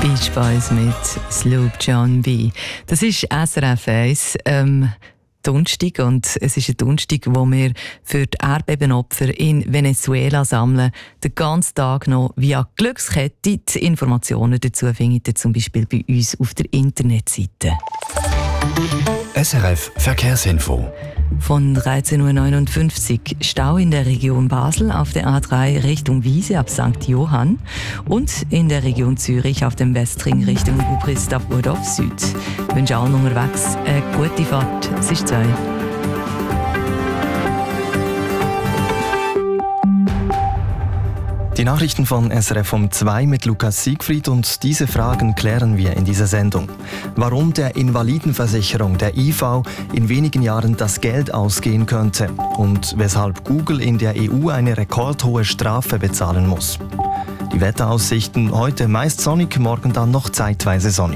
Beach Boys mit Sloop John B. Das ist SRF 1 Donnerstag und es ist ein Donnerstag, wo wir für die Erdbebenopfer in Venezuela sammeln. Den ganzen Tag noch via Glückskette. Die Informationen dazu findet ihr zum Beispiel bei uns auf der Internetseite. SRF Verkehrsinfo. Von 13.59 Uhr Stau in der Region Basel auf der A3 Richtung Wiese ab St. Johann und in der Region Zürich auf dem Westring Richtung Ubris ab Urdorf Süd. Ich wünsche allen unterwegs eine gute Fahrt. Es ist 2. Die Nachrichten von SRF um 2 mit Lukas Siegfried und diese Fragen klären wir in dieser Sendung. Warum der Invalidenversicherung, der IV, in wenigen Jahren das Geld ausgehen könnte und weshalb Google in der EU eine rekordhohe Strafe bezahlen muss. Die Wetteraussichten: heute meist sonnig, morgen dann noch zeitweise sonnig.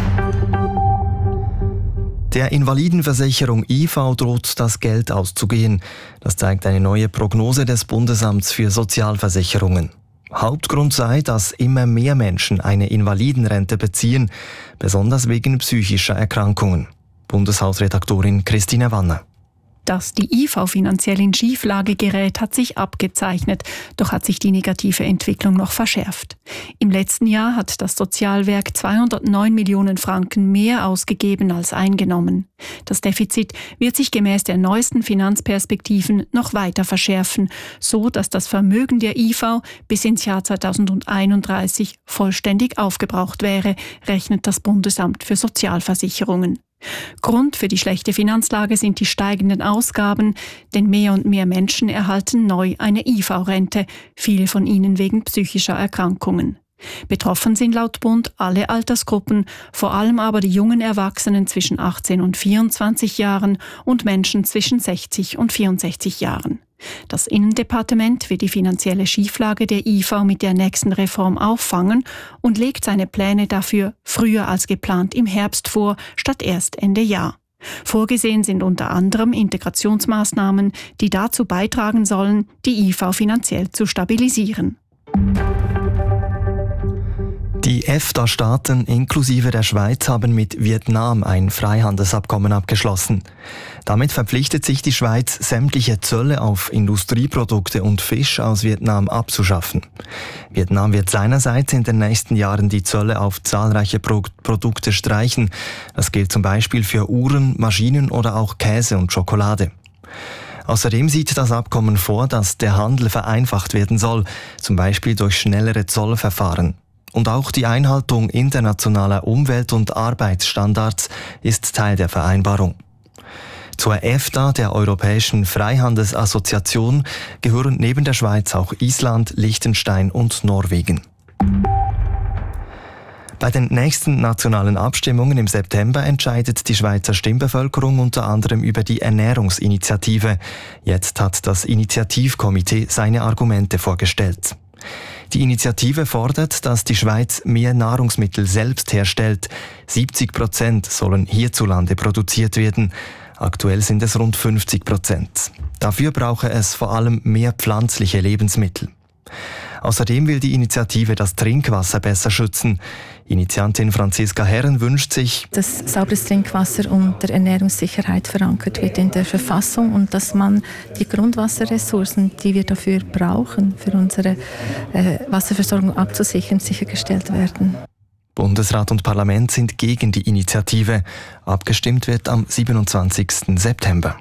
Der Invalidenversicherung IV droht das Geld auszugehen. Das zeigt eine neue Prognose des Bundesamts für Sozialversicherungen. Hauptgrund sei, dass immer mehr Menschen eine Invalidenrente beziehen, besonders wegen psychischer Erkrankungen. Bundeshausredaktorin Christine Wanner. Dass die IV finanziell in Schieflage gerät, hat sich abgezeichnet, doch hat sich die negative Entwicklung noch verschärft. Im letzten Jahr hat das Sozialwerk 209 Millionen Franken mehr ausgegeben als eingenommen. Das Defizit wird sich gemäß der neuesten Finanzperspektiven noch weiter verschärfen, so dass das Vermögen der IV bis ins Jahr 2031 vollständig aufgebraucht wäre, rechnet das Bundesamt für Sozialversicherungen. Grund für die schlechte Finanzlage sind die steigenden Ausgaben, denn mehr und mehr Menschen erhalten neu eine IV-Rente, viele von ihnen wegen psychischer Erkrankungen. Betroffen sind laut Bund alle Altersgruppen, vor allem aber die jungen Erwachsenen zwischen 18 und 24 Jahren und Menschen zwischen 60 und 64 Jahren. Das Innendepartement wird die finanzielle Schieflage der IV mit der nächsten Reform auffangen und legt seine Pläne dafür früher als geplant im Herbst vor, statt erst Ende Jahr. Vorgesehen sind unter anderem Integrationsmaßnahmen, die dazu beitragen sollen, die IV finanziell zu stabilisieren. Die EFTA-Staaten inklusive der Schweiz haben mit Vietnam ein Freihandelsabkommen abgeschlossen. Damit verpflichtet sich die Schweiz, sämtliche Zölle auf Industrieprodukte und Fisch aus Vietnam abzuschaffen. Vietnam wird seinerseits in den nächsten Jahren die Zölle auf zahlreiche Produkte streichen. Das gilt zum Beispiel für Uhren, Maschinen oder auch Käse und Schokolade. Außerdem sieht das Abkommen vor, dass der Handel vereinfacht werden soll, zum Beispiel durch schnellere Zollverfahren. Und auch die Einhaltung internationaler Umwelt- und Arbeitsstandards ist Teil der Vereinbarung. Zur EFTA, der Europäischen Freihandelsassoziation, gehören neben der Schweiz auch Island, Liechtenstein und Norwegen. Bei den nächsten nationalen Abstimmungen im September entscheidet die Schweizer Stimmbevölkerung unter anderem über die Ernährungsinitiative. Jetzt hat das Initiativkomitee seine Argumente vorgestellt. Die Initiative fordert, dass die Schweiz mehr Nahrungsmittel selbst herstellt. 70% sollen hierzulande produziert werden. Aktuell sind es rund 50%. Dafür brauche es vor allem mehr pflanzliche Lebensmittel. Außerdem will die Initiative das Trinkwasser besser schützen. Initiantin Franziska Herren wünscht sich, dass sauberes Trinkwasser unter Ernährungssicherheit verankert wird in der Verfassung und dass man die Grundwasserressourcen, die wir dafür brauchen, für unsere Wasserversorgung abzusichern, sichergestellt werden. Bundesrat und Parlament sind gegen die Initiative. Abgestimmt wird am 27. September.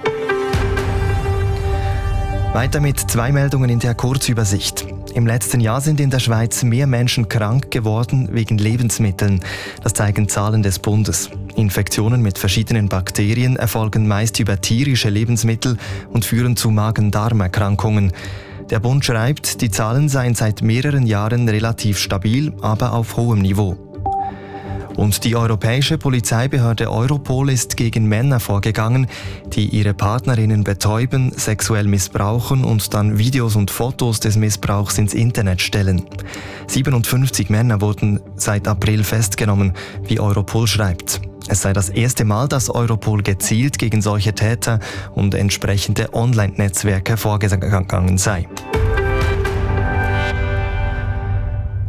Weiter mit 2 Meldungen in der Kurzübersicht. Im letzten Jahr sind in der Schweiz mehr Menschen krank geworden wegen Lebensmitteln. Das zeigen Zahlen des Bundes. Infektionen mit verschiedenen Bakterien erfolgen meist über tierische Lebensmittel und führen zu Magen-Darm-Erkrankungen. Der Bund schreibt, die Zahlen seien seit mehreren Jahren relativ stabil, aber auf hohem Niveau. Und die europäische Polizeibehörde Europol ist gegen Männer vorgegangen, die ihre Partnerinnen betäuben, sexuell missbrauchen und dann Videos und Fotos des Missbrauchs ins Internet stellen. 57 Männer wurden seit April festgenommen, wie Europol schreibt. Es sei das erste Mal, dass Europol gezielt gegen solche Täter und entsprechende Online-Netzwerke vorgegangen sei.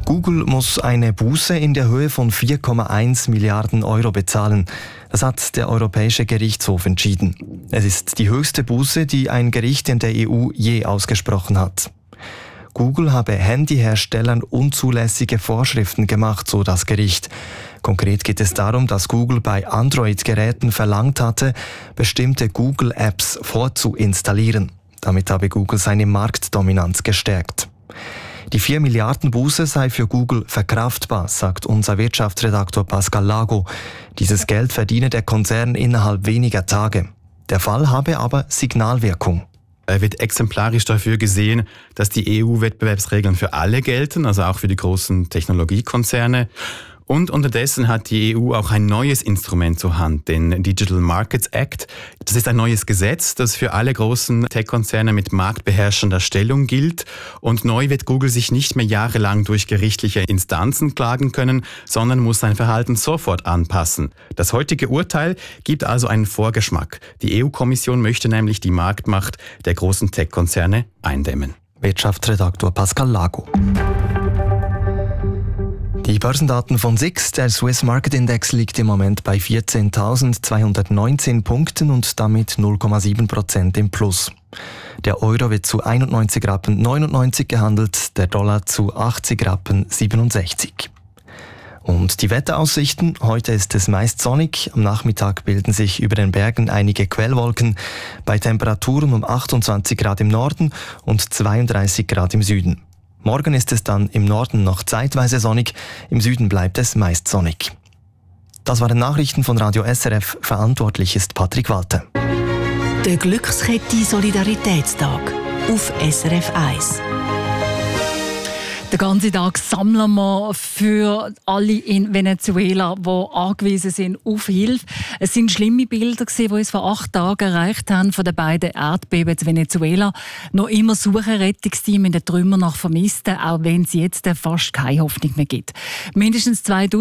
Google muss eine Buße in der Höhe von 4,1 Milliarden Euro bezahlen. Das hat der Europäische Gerichtshof entschieden. Es ist die höchste Buße, die ein Gericht in der EU je ausgesprochen hat. Google habe Handyherstellern unzulässige Vorschriften gemacht, so das Gericht. Konkret geht es darum, dass Google bei Android-Geräten verlangt hatte, bestimmte Google-Apps vorzuinstallieren. Damit habe Google seine Marktdominanz gestärkt. Die 4 Milliarden Buße sei für Google verkraftbar, sagt unser Wirtschaftsredaktor Pascal Lago. Dieses Geld verdiene der Konzern innerhalb weniger Tage. Der Fall habe aber Signalwirkung. Er wird exemplarisch dafür gesehen, dass die EU-Wettbewerbsregeln für alle gelten, also auch für die großen Technologiekonzerne. Und unterdessen hat die EU auch ein neues Instrument zur Hand, den Digital Markets Act. Das ist ein neues Gesetz, das für alle großen Tech-Konzerne mit marktbeherrschender Stellung gilt. Und neu wird Google sich nicht mehr jahrelang durch gerichtliche Instanzen klagen können, sondern muss sein Verhalten sofort anpassen. Das heutige Urteil gibt also einen Vorgeschmack. Die EU-Kommission möchte nämlich die Marktmacht der großen Tech-Konzerne eindämmen. Wirtschaftsredaktor Pascal Lago. Die Börsendaten von SIX, der Swiss Market Index, liegt im Moment bei 14.219 Punkten und damit 0,7% im Plus. Der Euro wird zu 91,99 Rappen gehandelt, der Dollar zu 80,67 Rappen. Und die Wetteraussichten: Heute ist es meist sonnig, am Nachmittag bilden sich über den Bergen einige Quellwolken, bei Temperaturen um 28 Grad im Norden und 32 Grad im Süden. Morgen ist es dann im Norden noch zeitweise sonnig, im Süden bleibt es meist sonnig. Das waren Nachrichten von Radio SRF, verantwortlich ist Patrick Walter. Der Glückskette Solidaritätstag auf SRF 1. Den ganzen Tag sammeln wir für alle in Venezuela, die angewiesen sind auf Hilfe. Es sind schlimme Bilder, die uns vor 8 Tagen erreicht haben von den beiden Erdbeben in Venezuela. Noch immer suchen Rettungsteam in den Trümmern nach Vermissten, auch wenn es jetzt fast keine Hoffnung mehr gibt. Mindestens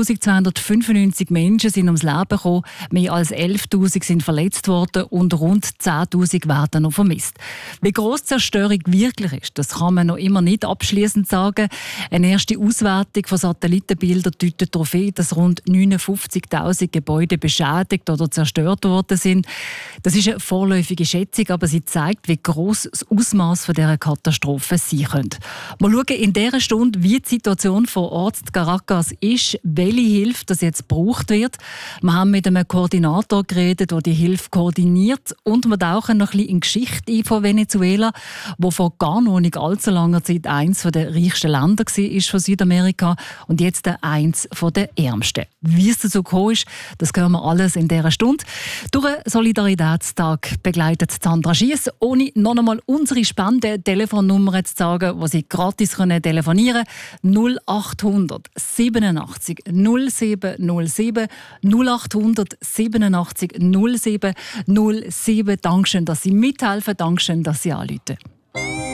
2295 Menschen sind ums Leben gekommen, mehr als 11.000 sind verletzt worden und rund 10.000 werden noch vermisst. Wie gross die Zerstörung wirklich ist, das kann man noch immer nicht abschließend sagen. Eine erste Auswertung von Satellitenbildern deutet darauf hin, dass rund 59.000 Gebäude beschädigt oder zerstört worden sind. Das ist eine vorläufige Schätzung, aber sie zeigt, wie gross das Ausmaß dieser Katastrophe sein könnte. Wir schauen in dieser Stunde, wie die Situation vor Ort in Caracas ist, welche Hilfe das jetzt gebraucht wird. Wir haben mit einem Koordinator geredet, der die Hilfe koordiniert, und wir tauchen noch ein bisschen in die Geschichte ein von Venezuela, wo vor gar noch nicht allzu langer Zeit eines der reichsten Länder war von Südamerika und jetzt eins der ärmsten. Wie es dazu gekommen ist, das hören wir alles in dieser Stunde. Durch einen Solidaritätstag begleitet Sandra Schiess, ohne noch einmal unsere spannende Telefonnummer zu sagen, wo Sie gratis telefonieren können. 0800 87 0707 0800 87 0707. Dankeschön, dass Sie mithelfen. Dankeschön, dass Sie anrufen.